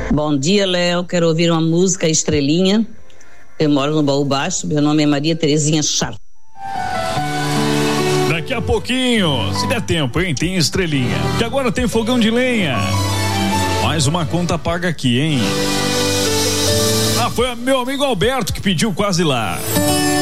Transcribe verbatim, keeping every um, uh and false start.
Bom dia, Léo. Quero ouvir uma música Estrelinha. Eu moro no Baú Baixo. Meu nome é Maria Terezinha Char. Daqui a pouquinho, se der tempo, hein? Tem Estrelinha. Que agora tem fogão de lenha. Mais uma conta paga aqui, hein? Ah, foi meu amigo Alberto que pediu Quase Lá.